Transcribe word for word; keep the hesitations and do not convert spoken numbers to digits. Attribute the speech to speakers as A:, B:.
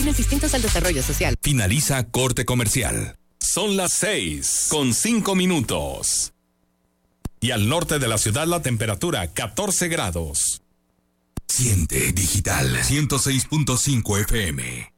A: distintos al desarrollo social.
B: Finaliza corte comercial. Son las seis con cinco minutos. Y al norte de la ciudad la temperatura catorce grados.
C: Siente Digital ciento seis punto cinco F M.